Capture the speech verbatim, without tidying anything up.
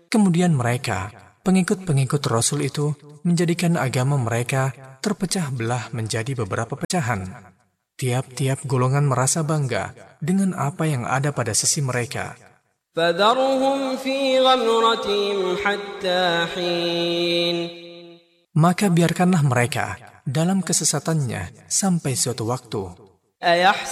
Kemudian mereka, pengikut-pengikut Rasul itu, menjadikan agama mereka terpecah belah menjadi beberapa pecahan. Tiap-tiap golongan merasa bangga dengan apa yang ada pada sisi mereka. فَذَرْهُمْ فِي غَمْرَتِهِمْ حَتَّى حِينٍ. Maka biarkanlah mereka dalam kesesatannya sampai suatu waktu.